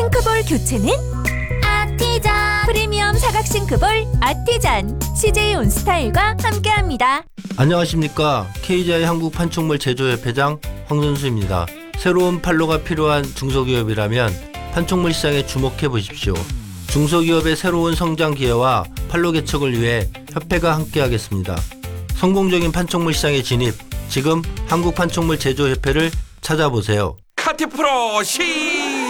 싱크볼 교체는 아티잔. 프리미엄 사각 싱크볼 아티잔 CJ 온스타일과 함께합니다. 안녕하십니까. KGI 한국판촉물 제조협회장 황선수입니다. 새로운 판로가 필요한 중소기업이라면 판촉물 시장에 주목해 보십시오. 중소기업의 새로운 성장 기회와 판로 개척을 위해 협회가 함께하겠습니다. 성공적인 판촉물 시장에 진입, 지금 한국판촉물 제조협회를 찾아보세요. 카티프로 시